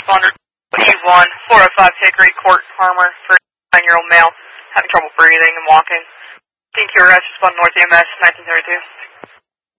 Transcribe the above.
responder. E1, 405 Hickory Court, Harmer, for a 9-year-old male, having trouble breathing and walking. Think your respond North EMS, 1932.